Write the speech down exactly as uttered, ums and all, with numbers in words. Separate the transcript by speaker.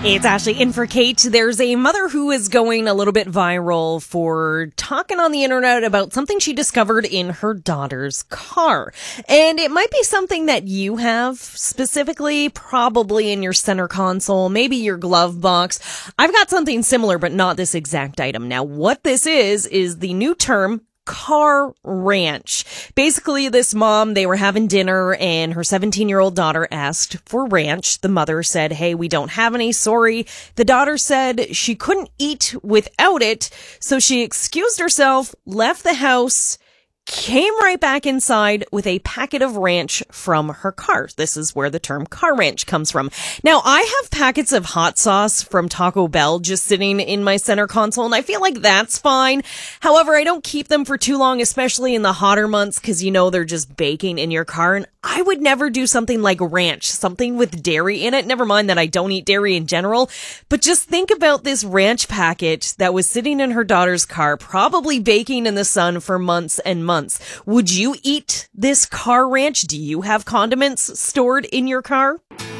Speaker 1: It's Ashley in for Kate. There's a mother who is going a little bit viral for talking on the internet about something she discovered in her daughter's car. And it might be something that you have specifically, probably in your center console, maybe your glove box. I've got something similar, but not this exact item. Now, what this is, is the new term car ranch. Basically, this mom, they were having dinner and her seventeen-year-old daughter asked for ranch. The mother said, hey, we don't have any, sorry. The daughter said she couldn't eat without it, so she excused herself, left the house, came right back inside with a packet of ranch from her car. This is where the term car ranch comes from. Now, I have packets of hot sauce from Taco Bell just sitting in my center console, and I feel like that's fine. However, I don't keep them for too long, especially in the hotter months, because you know they're just baking in your car, and I would never do something like ranch, something with dairy in it. Never mind that I don't eat dairy in general, but just think about this ranch packet that was sitting in her daughter's car, probably baking in the sun for months and months. Would you eat this car ranch? Do you have condiments stored in your car?